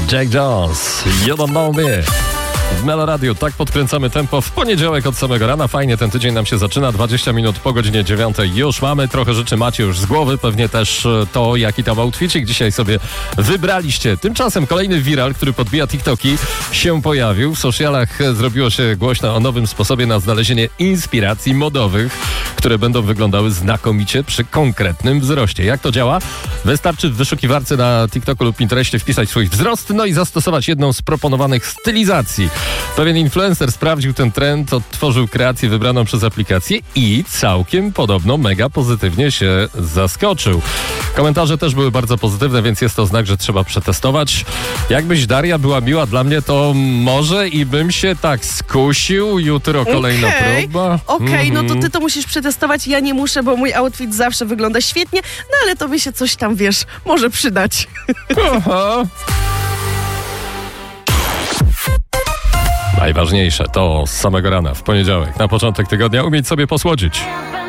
Jack Jones, You Don't Know Me. W Melo Radio tak podkręcamy tempo w poniedziałek od samego rana. Fajnie ten tydzień nam się zaczyna. 20 minut po godzinie 9 już mamy. Trochę rzeczy macie już z głowy. Pewnie też to, jaki tam outfitik dzisiaj sobie wybraliście. Tymczasem kolejny viral, który podbija TikToki, się pojawił. W socialach zrobiło się głośno o nowym sposobie na znalezienie inspiracji modowych, które będą wyglądały znakomicie przy konkretnym wzroście. Jak to działa? Wystarczy w wyszukiwarce na TikToku lub Pinterestie wpisać swój wzrost, no i zastosować jedną z proponowanych stylizacji. Pewien influencer sprawdził ten trend, odtworzył kreację wybraną przez aplikację i całkiem podobno mega pozytywnie się zaskoczył. Komentarze też były bardzo pozytywne, więc jest to znak, że trzeba przetestować. Jakbyś, Daria, była miła dla mnie, to może i bym się tak skusił. Jutro kolejna próba. Okej, no to ty to musisz przetestować, ja nie muszę, bo mój outfit zawsze wygląda świetnie, no ale to by się coś tam, wiesz, może przydać. Aha. Najważniejsze to z samego rana, w poniedziałek, na początek tygodnia, umieć sobie posłodzić.